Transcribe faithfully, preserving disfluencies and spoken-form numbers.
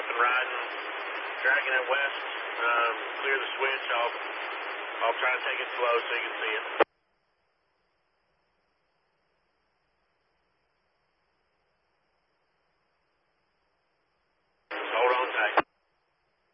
up and riding, dragging it west, um, clear the switch. I'll, I'll try to take it slow so you can see it.